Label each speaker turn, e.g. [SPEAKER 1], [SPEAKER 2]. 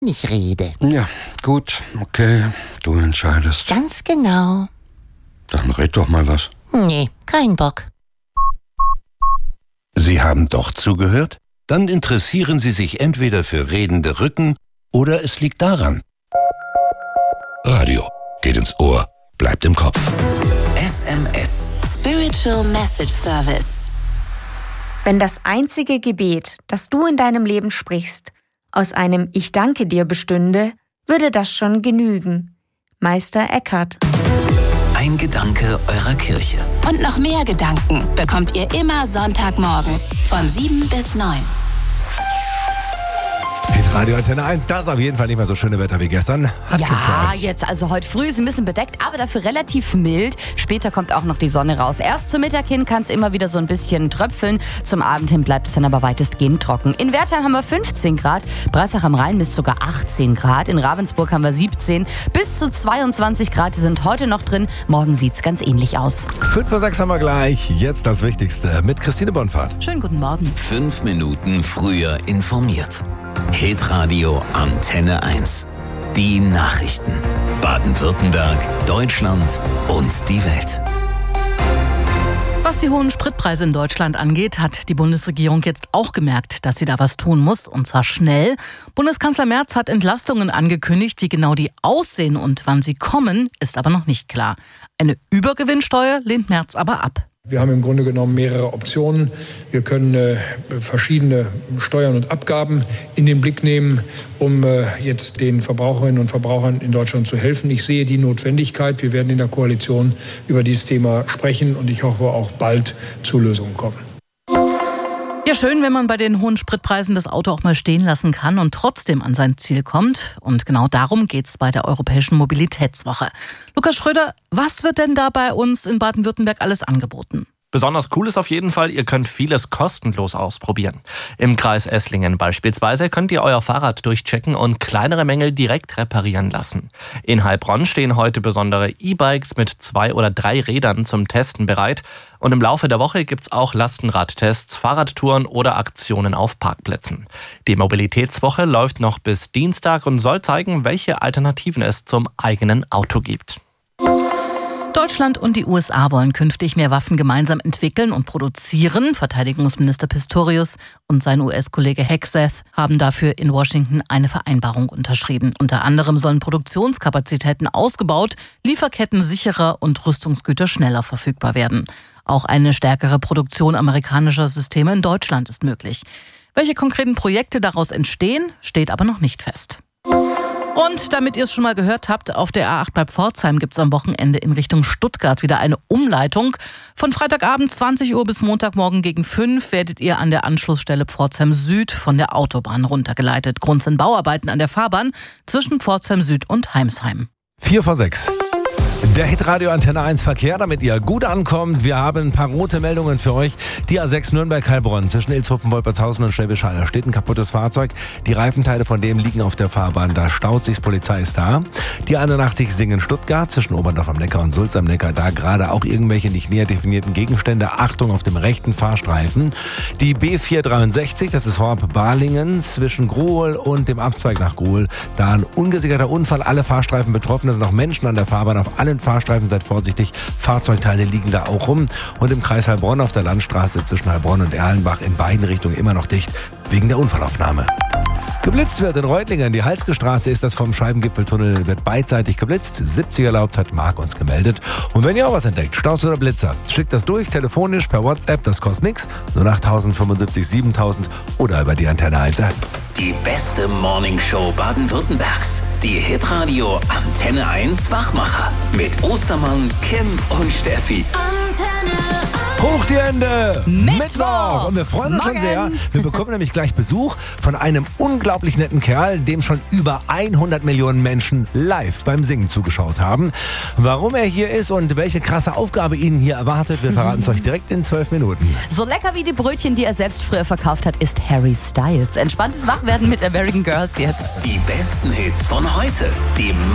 [SPEAKER 1] nicht rede.
[SPEAKER 2] Ja, gut, okay, du entscheidest.
[SPEAKER 1] Ganz genau.
[SPEAKER 2] Dann red doch mal was.
[SPEAKER 1] Nee, kein Bock.
[SPEAKER 3] Sie haben doch zugehört? Dann interessieren Sie sich entweder für redende Rücken oder es liegt daran. Radio geht ins Ohr, bleibt im Kopf.
[SPEAKER 4] SMS.
[SPEAKER 5] Spiritual Message Service.
[SPEAKER 6] Wenn das einzige Gebet, das du in deinem Leben sprichst, aus einem Ich danke dir bestünde, würde das schon genügen. Meister Eckhart.
[SPEAKER 4] Ein Gedanke eurer Kirche.
[SPEAKER 5] Und noch mehr Gedanken bekommt ihr immer Sonntagmorgens von 7 bis 9.
[SPEAKER 7] Radio Antenne 1, das ist auf jeden Fall nicht mehr so schöne Wetter wie gestern.
[SPEAKER 8] Ja, jetzt also heute früh ist ein bisschen bedeckt, aber dafür relativ mild. Später kommt auch noch die Sonne raus. Erst zum Mittag hin kann es immer wieder so ein bisschen tröpfeln. Zum Abend hin bleibt es dann aber weitestgehend trocken. In Wertheim haben wir 15 Grad, Breisach am Rhein misst sogar 18 Grad. In Ravensburg haben wir 17. Bis zu 22 Grad sind heute noch drin. Morgen sieht es ganz ähnlich aus.
[SPEAKER 7] 5:06 haben wir gleich. Jetzt das Wichtigste mit Christine Bonfahrt.
[SPEAKER 8] Schönen guten Morgen.
[SPEAKER 4] 5 Minuten früher informiert. Hitradio Antenne 1. Die Nachrichten. Baden-Württemberg, Deutschland und die Welt.
[SPEAKER 9] Was die hohen Spritpreise in Deutschland angeht, hat die Bundesregierung jetzt auch gemerkt, dass sie da was tun muss, und zwar schnell. Bundeskanzler Merz hat Entlastungen angekündigt. Wie genau die aussehen und wann sie kommen, ist aber noch nicht klar. Eine Übergewinnsteuer lehnt Merz aber ab.
[SPEAKER 10] Wir haben im Grunde genommen mehrere Optionen. Wir können verschiedene Steuern und Abgaben in den Blick nehmen, um jetzt den Verbraucherinnen und Verbrauchern in Deutschland zu helfen. Ich sehe die Notwendigkeit. Wir werden in der Koalition über dieses Thema sprechen und ich hoffe auch bald zu Lösungen kommen.
[SPEAKER 9] Ja, schön, wenn man bei den hohen Spritpreisen das Auto auch mal stehen lassen kann und trotzdem an sein Ziel kommt. Und genau darum geht's bei der Europäischen Mobilitätswoche. Lukas Schröder, was wird denn da bei uns in Baden-Württemberg alles angeboten?
[SPEAKER 11] Besonders cool ist auf jeden Fall, ihr könnt vieles kostenlos ausprobieren. Im Kreis Esslingen beispielsweise könnt ihr euer Fahrrad durchchecken und kleinere Mängel direkt reparieren lassen. In Heilbronn stehen heute besondere E-Bikes mit 2 oder 3 Rädern zum Testen bereit. Und im Laufe der Woche gibt's auch Lastenradtests, Fahrradtouren oder Aktionen auf Parkplätzen. Die Mobilitätswoche läuft noch bis Dienstag und soll zeigen, welche Alternativen es zum eigenen Auto gibt.
[SPEAKER 9] Deutschland und die USA wollen künftig mehr Waffen gemeinsam entwickeln und produzieren. Verteidigungsminister Pistorius und sein US-Kollege Hegseth haben dafür in Washington eine Vereinbarung unterschrieben. Unter anderem sollen Produktionskapazitäten ausgebaut, Lieferketten sicherer und Rüstungsgüter schneller verfügbar werden. Auch eine stärkere Produktion amerikanischer Systeme in Deutschland ist möglich. Welche konkreten Projekte daraus entstehen, steht aber noch nicht fest. Und damit ihr es schon mal gehört habt, auf der A8 bei Pforzheim gibt es am Wochenende in Richtung Stuttgart wieder eine Umleitung. Von Freitagabend 20 Uhr bis Montagmorgen gegen 5 werdet ihr an der Anschlussstelle Pforzheim Süd von der Autobahn runtergeleitet. Grund sind Bauarbeiten an der Fahrbahn zwischen Pforzheim Süd und Heimsheim.
[SPEAKER 7] 4:06. Der Hitradio Antenne 1 Verkehr, damit ihr gut ankommt. Wir haben ein paar rote Meldungen für euch. Die A6 Nürnberg-Heilbronn zwischen Ilshofen, Wolpertshausen und Schwäbisch Hall. Da steht ein kaputtes Fahrzeug. Die Reifenteile von dem liegen auf der Fahrbahn. Da staut sich, Polizei ist da. Die 81 Singen-Stuttgart zwischen Oberndorf am Neckar und Sulz am Neckar. Da gerade auch irgendwelche nicht näher definierten Gegenstände. Achtung auf dem rechten Fahrstreifen. Die B463, das ist Horb-Balingen zwischen Gruhl und dem Abzweig nach Gruhl. Da ein ungesicherter Unfall. Alle Fahrstreifen betroffen. Da sind auch Menschen an der Fahrbahn auf allen Fahrstreifen, seid vorsichtig, Fahrzeugteile liegen da auch rum. Und im Kreis Heilbronn auf der Landstraße zwischen Heilbronn und Erlenbach in beiden Richtungen immer noch dicht, wegen der Unfallaufnahme. Geblitzt wird in Reutlingen. Die Halsgestraße ist das vom Scheibengipfeltunnel, wird beidseitig geblitzt. 70 erlaubt, hat Marc uns gemeldet. Und wenn ihr auch was entdeckt, Staus oder Blitzer, schickt das durch, telefonisch, per WhatsApp, das kostet nichts. 08000 75 7000 oder über die Antenne 1 App.
[SPEAKER 4] Die beste Morningshow Baden-Württembergs. Die Hitradio Antenne 1 Wachmacher. Mit Ostermann, Kim und Steffi.
[SPEAKER 5] Antenne 1.
[SPEAKER 7] Hoch die Hände! Mittwoch! Und wir freuen uns schon sehr. Wir bekommen nämlich gleich Besuch von einem unglaublich netten Kerl, dem schon über 100 Millionen Menschen live beim Singen zugeschaut haben. Warum er hier ist und welche krasse Aufgabe ihn hier erwartet, wir verraten es euch direkt in 12 Minuten.
[SPEAKER 8] So lecker wie die Brötchen, die er selbst früher verkauft hat, ist Harry Styles. Entspanntes Wachwerden mit American Girls jetzt.
[SPEAKER 4] Die besten Hits von heute. Die